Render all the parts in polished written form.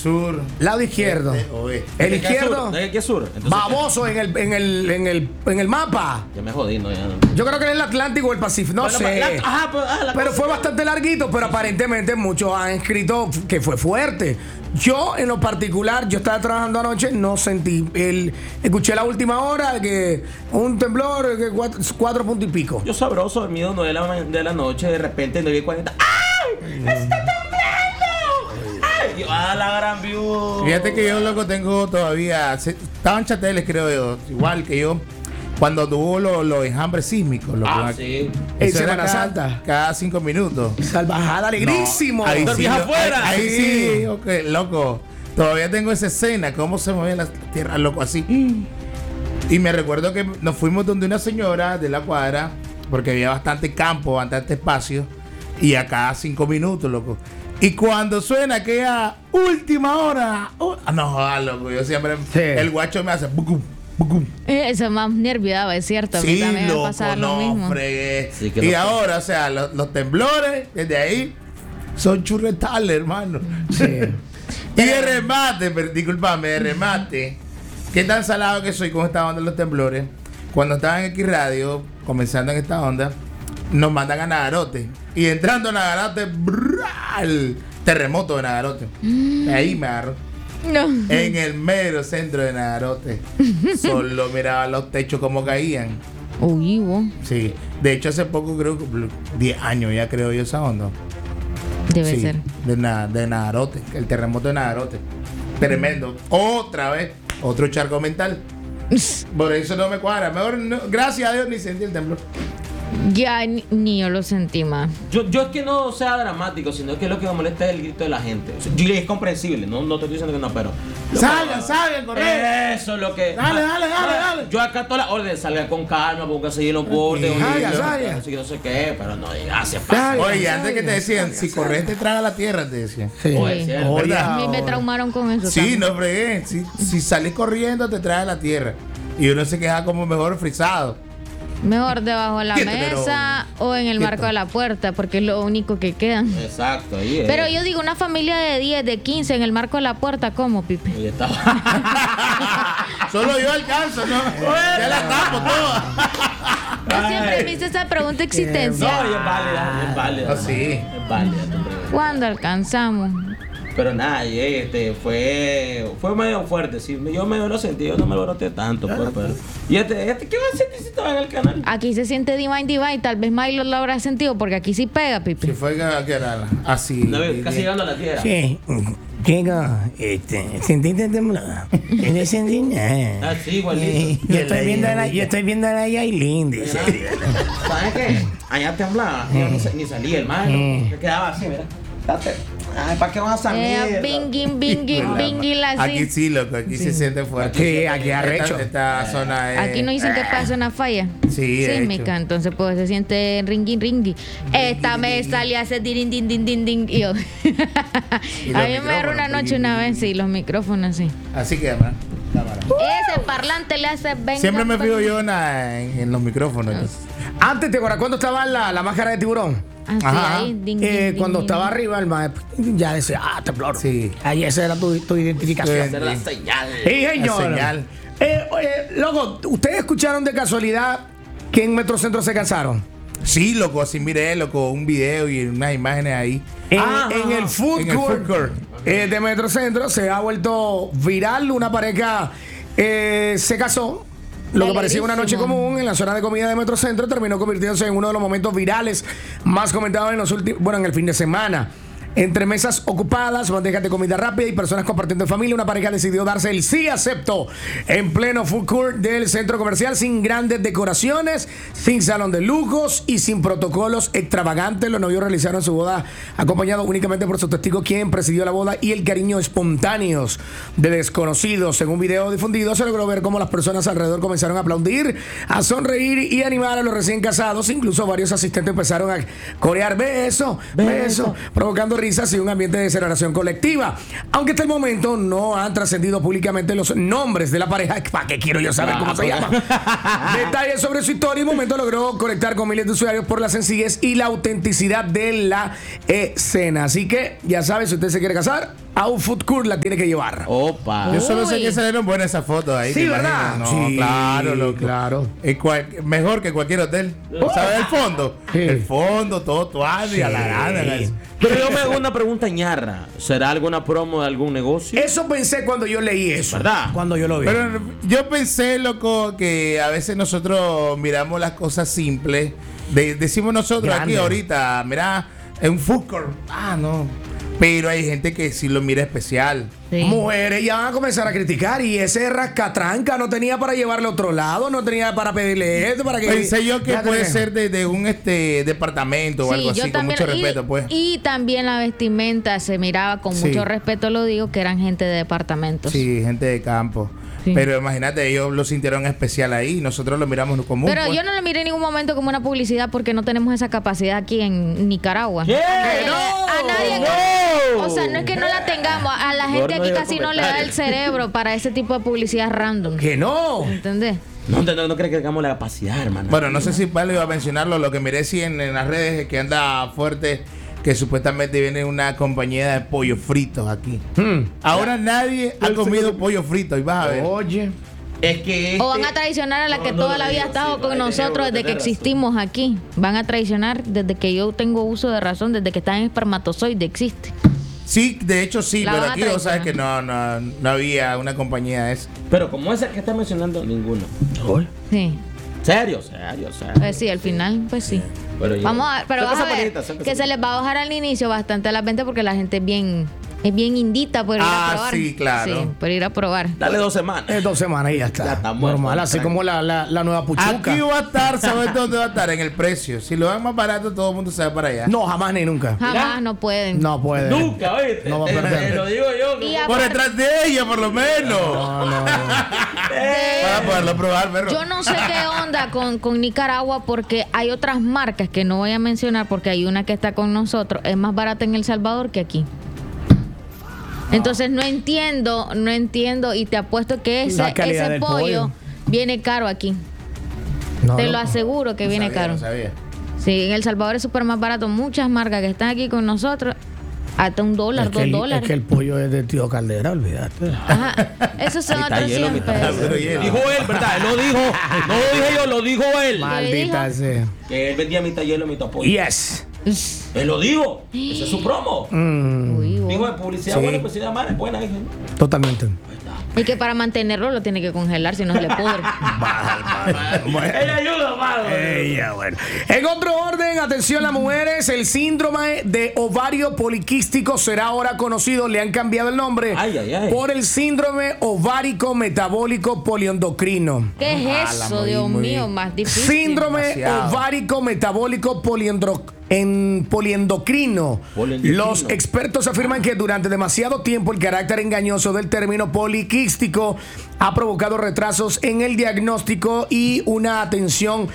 sur. Lado izquierdo. Oeste. El izquierdo. ¿De qué sur? Entonces, Baboso en el mapa. ya me jodí, ¿no? Ya no. Yo creo que era el Atlántico o el Pacífico, no Bueno, sé. Pero fue bastante larguito, pero aparentemente muchos han escrito que fue fuerte. Yo, en lo particular, yo estaba trabajando anoche, no sentí. Escuché la última hora que un temblor, que 4 puntos y pico. Yo sabroso, dormido 9 de la noche, de repente 9:40. ¡Ay! ¡Está temblando! ¡Ay! Yo, la gran view. Fíjate que yo, loco, tengo todavía. Estaban chateles, creo yo. Igual que yo. Cuando tuvo los enjambres sísmicos. Sí. En Eso era Semana Santa. cada 5 minutos. Salvajada, alegrísimo. No, ahí Dormías sí, afuera. Ahí sí, ok, loco. Todavía tengo esa escena, cómo se mueve la tierra, loco, así. Y me recuerdo que nos fuimos donde una señora de la cuadra, porque había bastante campo, bastante espacio, y a cada 5 minutos, loco. Y cuando suena aquella última hora, no, loco, yo siempre, Sí. el guacho me hace bucum, bucum. Eso más nerviaba, es cierto. A mí Sí, también me loco, pasaba lo mismo. no, fregué. Sí, que y loco. ahora, o sea, los temblores, desde ahí, son churretales, hermano. Sí. Y de remate, disculpame, de remate, qué tan salado que soy con esta onda de los temblores. Cuando estaba en X Radio, comenzando en esta onda, nos mandan a Nagarote. Y entrando a Nagarote, el terremoto de Nagarote. Ahí me agarró. No. En el mero centro de Nagarote. Solo miraba los techos como caían. Uy, vos. Sí. De hecho, hace poco, creo que 10 años ya creo yo esa onda. Debe Sí, ser. de Nagarote, el terremoto de Nagarote. Tremendo. Otra vez, otro charco mental. Por eso no me cuadra. Mejor, gracias a Dios, ni sentí el temblor. Ya ni yo lo sentí más. Yo es que no sea dramático, sino que lo que me molesta es el grito de la gente. O sea, es comprensible, no te estoy diciendo que no, pero. Salgan, corre. Eso es lo que. Dale. Yo acá todas las órdenes, salga con calma, póngase ahí en los bordes. Salga. No sé qué, pero no digas, se Salga. pasa. Oye, antes que te decían, si corres te traga la tierra, te decían. Sí. Oye, es cierto. Oye, A mí me ahora. traumaron con eso. Sí, también. no fregué. Si sales corriendo, te trae la tierra. Y uno se queda como mejor frisado. Mejor debajo de la Quieto, mesa o en el quieto. marco de la puerta, porque es lo único que quedan. Exacto, ahí es. Pero yo digo, una familia de 10, de 15 en el marco de la puerta, ¿cómo, Pipe? Ahí estaba. Solo yo alcanzo, ¿no? Ya la tapo toda. Yo siempre me hice esa pregunta No, existencial. y es válida, es válida. Ah, sí. Es válida tu pregunta. ¿Cuándo alcanzamos? Pero nada, fue medio fuerte, sí. Yo medio lo sentí, yo no me lo broté tanto, pues, pero. ¿Y qué va a sentir si estaba en el canal? Aquí se siente divine, tal vez Milo lo habrá sentido, porque aquí sí pega, Pipe. Si fue que era así. No, casi llegando a la tierra. Sí. Chico, ¿sentiste temblor? Yo no sentí nada. Ah, sí, igualito. Yo estoy viendo a la Yailin, dice. ¿Sabes qué? Allá temblaba, yo ni salía el mar, me quedaba así, mira. Date. Ay, ¿para qué vas a salir? Bingin, Aquí así. sí, loco, aquí se siente fuerte. Sí, aquí arrecho. Esta zona es. Aquí no dicen que pasa una falla. Sí, de sísmica, hecho. entonces pues se siente ringui. Esta me sale a hacer din. Y yo. los A mí me agarró una micrófonos, noche una vez, sí, los micrófonos, sí. Así que, cámara. Ese parlante le hace venga. Siempre me fijo yo en los micrófonos. Antes, ¿te acuerdas cuando estaba la máscara de tiburón? Así Ajá. ahí, Cuando ding. estaba arriba, el maestro ya decía, temblor. Sí. Ahí esa era tu identificación. Sí. Hacer la señal. Sí, señor. La señal. Oye, loco, ¿ustedes escucharon de casualidad que en Metrocentro se cansaron? Sí, loco, así miré, loco, un video y unas imágenes ahí. En el food En el court, food court. de Metrocentro se ha vuelto viral. Una pareja se casó. Lo que parecía una noche común en la zona de comida de Metrocentro terminó convirtiéndose en uno de los momentos virales más comentados en el fin de semana. Entre mesas ocupadas, bandejas de comida rápida y personas compartiendo en familia, una pareja decidió darse el sí acepto en pleno food court del centro comercial, sin grandes decoraciones, sin salón de lujos y sin protocolos extravagantes. Los novios realizaron su boda acompañados únicamente por sus testigos, quien presidió la boda, y el cariño espontáneos de desconocidos. Según un video difundido, se logró ver cómo las personas alrededor comenzaron a aplaudir, a sonreír y animar a los recién casados. Incluso varios asistentes empezaron a corear beso, provocando risas y un ambiente de celebración colectiva. Aunque hasta el momento no han trascendido públicamente los nombres de la pareja, ¿para qué quiero yo saber cómo se llama? Detalles sobre su historia y momento logró conectar con miles de usuarios por la sencillez y la autenticidad de la escena. Así que ya sabes, si usted se quiere casar, a un food court la tiene que llevar. Opa. Yo solo sé Uy. que salieron buenas esas fotos ahí. Sí, ¿te ¿verdad? imaginas? No, Sí, claro, loco. claro. Mejor que cualquier hotel. ¿Sabes el fondo? Sí. El fondo, todo tuano y a la gana. Pero yo me hago una pregunta ñarra. ¿Será alguna promo de algún negocio? Eso pensé cuando yo leí eso. ¿Verdad? Cuando yo lo vi. Pero yo pensé, loco, que a veces nosotros miramos las cosas simples. Decimos nosotros Grande. aquí ahorita, mira, es un food court. Ah, no. Pero hay gente que sí lo mira especial. Sí. Mujeres ya van a comenzar a criticar y ese rascatranca no tenía para llevarle a otro lado, no tenía para pedirle esto, para que... Pensé yo que Ya puede tenés. ser de un departamento o algo yo así, con mucho respeto, pues. Y también la vestimenta se miraba con Sí. mucho respeto, lo digo, que eran gente de departamentos. Sí, gente de campo. Sí. Pero imagínate, ellos lo sintieron especial ahí, nosotros lo miramos común. Pero pues. yo no lo miré en ningún momento como una publicidad porque no tenemos esa capacidad aquí en Nicaragua. ¿Qué? A nadie. ¡No! O sea, no es que no la tengamos. A la gente Gordo aquí de casi no le da el cerebro para ese tipo de publicidad random. Que no. ¿Entendés? No creo que tengamos la capacidad, hermano. Bueno, no sé si Pablo iba a mencionarlo, lo que miré sí en las redes es que anda fuerte, que supuestamente viene una compañía de pollo fritos aquí. Ahora nadie ha comido pollo frito y vas a ver. Oye. Es que O van a traicionar a la que No, no toda lo la vida ha digo, estado sí, con ahí nosotros tenés desde que razón. existimos aquí. Van a traicionar desde que yo tengo uso de razón, desde que está en espermatozoide existe. Sí, de hecho sí, La pero van a aquí vos sabes traicionar. que no había una compañía de esa. Pero como esa que está mencionando, ninguno. Sí. Serio. Pues sí, al final, pues sí. Pero Vamos a, pero son vas a cosas ver bonitas, son que cosas se les va a bajar al inicio bastante las ventas porque la gente es bien indita por ir a Ah, probar. sí, claro. Sí, por ir a probar. Dale 2 semanas. 2 semanas y ya está. Ya está muerto, normal, así tranquilo. como la nueva puchuca. Aquí va a estar, ¿sabes dónde va a estar? En el precio. Si lo dan más barato, todo el mundo se va para allá. No, jamás ni nunca. Jamás no pueden. No puede. Nunca, oíste. No va a perder. Lo digo yo. Y Por detrás de ella, por lo menos. No, no. Para poderlo probar, perro. Yo no sé qué onda con Nicaragua porque hay otras marcas que no voy a mencionar porque hay una que está con nosotros, es más barata en El Salvador que aquí. Entonces no entiendo y te apuesto que La calidad ese del pollo pollo. viene caro aquí. No, Te no. lo aseguro que No viene sabía, caro. no sabía. Sí, en El Salvador es súper más barato. Muchas marcas que están aquí con nosotros, hasta $1, Es que, $2. es que el pollo es de tío Caldera, olvídate. Ajá. Esos son Mitad otros hielo, 100 mitad pesos. Pero hielo. Dijo él, ¿verdad? Él lo dijo. No lo dije yo, lo dijo él. Maldita sea. Que él vendía mitad hielo, mitad pollo. Yes. Él lo dijo. Ese es su promo. Uy, uy. Dijo de publicidad, Sí. buena, publicidad mala, es buena. Dije, ¿no? Totalmente. Y que para mantenerlo lo tiene que congelar, si no se le pudre. Él ayuda, mano. Ella, bueno. En otro orden, atención las mujeres, el síndrome de ovario poliquístico será ahora conocido, le han cambiado el nombre Ay, ay, ay. por el síndrome ovárico metabólico poliendocrino. ¿Qué es eso, muy, Dios muy mío? bien. Más difícil. Síndrome Demasiado. ovárico metabólico poliendocrino. Poliendocrino. Los expertos afirman que durante demasiado tiempo el carácter engañoso del término poliquístico ha provocado retrasos en el diagnóstico y una atención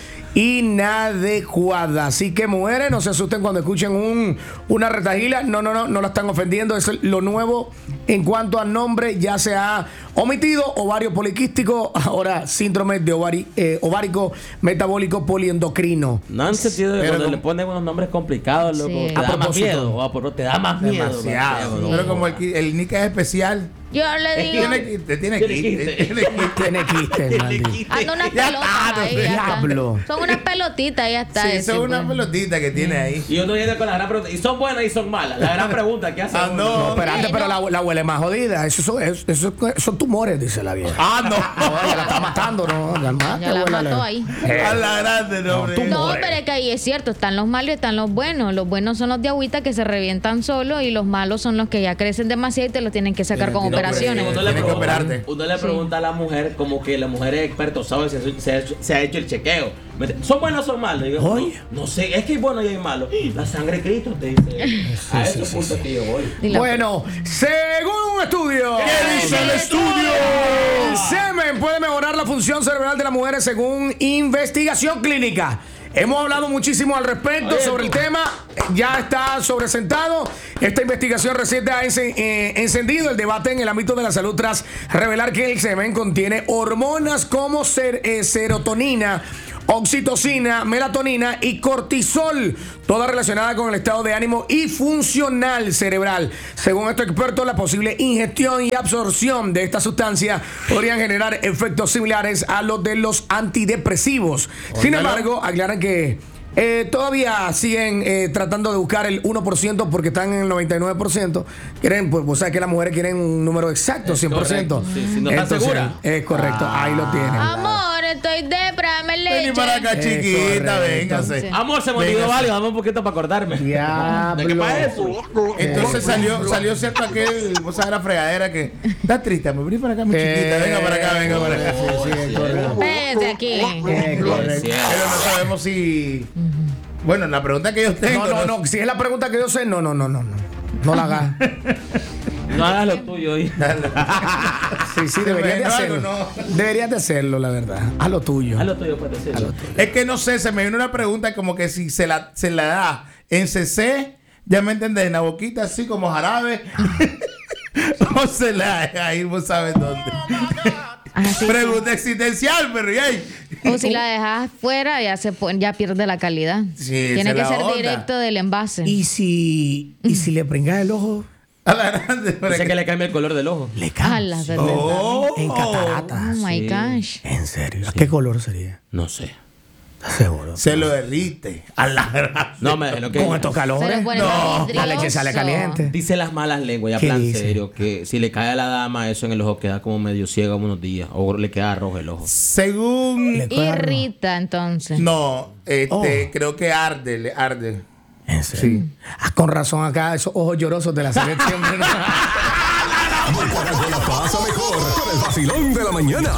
inadecuada. Así que mujeres, no se asusten cuando escuchen una retajila. No la están ofendiendo. Es lo nuevo en cuanto al nombre. Ya se ha omitido ovario poliquístico, ahora síndrome de ovárico metabólico poliendocrino. No han sentido de Pero cuando como- le ponen unos nombres complicados, loco. Sí. Te A da más propósito. miedo. Te da más miedo. Demasiado. loco. Pero como el Nick es especial, Yo le digo, tiene quiste. Tiene quiste, maldito. ando unas Ya pelotas está, ahí. no, ya está. diablo. Son unas pelotitas y ya está. Sí, ese, son una pues. pelotita que tiene ahí. Y uno viene con la gran pregunta. ¿Y son buenas y son malas? La gran pregunta, ¿qué hace Ah, uno? no. No, espérate, Sí, pero no. la abuela es más jodida. Esos son tumores, dice la vieja. Ah, no. No, ella la está matando, no. La mata, Ya la abuela, mató ahí. A la grande, no, hombre. tú No, More. pero es que ahí es cierto, están los malos y están los buenos. Los buenos son los de agüita que se revientan solos y los malos son los que ya crecen demasiado y te los tienen que sacar con No, pero operaciones. sí, Uno le Tiene que pregunta- operarte. Uno le pregunta a la mujer, como que la mujer es experta, sabe si se ha hecho el chequeo. ¿Son buenos o son malos? Digo, Oye. no sé, es que hay bueno y hay malo. La sangre de Cristo te dice. A ese punto que yo voy. Y la- Bueno, según un estudio. ¿Qué dice el estudio? El semen puede mejorar la función cerebral de las mujeres según investigación clínica. Hemos hablado muchísimo al respecto Oye, sobre el tema. Ya está sobresentado. Esta investigación reciente ha encendido el debate en el ámbito de la salud tras revelar que el semen contiene hormonas como serotonina, oxitocina, melatonina y cortisol, toda relacionada con el estado de ánimo y funcional cerebral. Según estos expertos, la posible ingestión y absorción de esta sustancia podrían generar efectos similares a los de los antidepresivos. Sin embargo, aclaran que todavía siguen tratando de buscar el 1% porque están en el 99%. Quieren, pues, o sea, que las mujeres quieren un número exacto, 100%. Sí, si no estás segura. Es correcto, ahí lo tienen. Amor, estoy dame leche. Vení para acá, chiquita, véngase. Sí. Amor, se me olvidó Véngase. algo, dame un poquito para acordarme. Diablo. ¿De qué pasa eso? Entonces salió cierto aquel, vos sabés, la fregadera que está triste, amor, vení para acá, mi chiquita, venga para acá, venga para acá. Sí, es correcto. Vete aquí. Es correcto. Pero no sabemos si... Bueno, la pregunta que yo tengo... No, si es la pregunta que yo sé, no la hagas. No hagas lo tuyo hoy. Sí, deberías de Bueno, hacerlo. algo no. Deberías de hacerlo, la verdad. Haz lo tuyo. Haz lo tuyo, puede ser. Es que no sé, se me vino una pregunta como que si se la da en CC, ya me entendés, en la boquita así como jarabe, o se la da ahí, vos sabes dónde. Así Pregunta existencial, pero ¿y ahí? O si la dejas fuera, ya pierde la calidad. Sí, Tiene esa que es la ser onda. directo del envase. ¿Y si le pringas el ojo? A la grande. para Dice que- que le cambia el color del ojo. Le A cae. las de Oh. En cataratas. Oh my Sí. gosh. ¿En serio? ¿A qué color sería? No sé. ¿Estás seguro? Se lo derrite. A la grande. No, me lo que Con estos Se le calores. pone No, más La leche sale vidrioso. caliente. dice las malas lenguas, ya ¿Qué plan dice? serio, que si le cae a la dama eso en el ojo queda como medio ciega unos días o le queda rojo el ojo. Según... Le queda rojo. Irrita, entonces. No, Oh. creo que arde, le arde. ¿En serio? Ah, con razón acá, esos ojos llorosos de la selección. Carajo la pasa mejor con el vacilón de la mañana.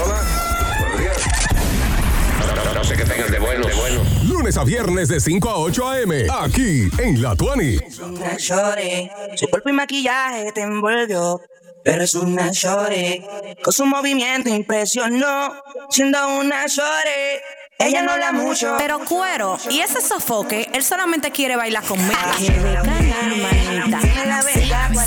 No sé qué tengan de bueno. Lunes a viernes de 5 a 8 a.m. Aquí en La Tuani. Una shorty, su cuerpo y maquillaje te envolvió. Pero es una shorty, con su movimiento impresionó. Siendo una shorty, ella no habla mucho. Pero cuero, y ese sofoque, él solamente quiere bailar conmigo. Quiere ganar, manita. Tiene la verga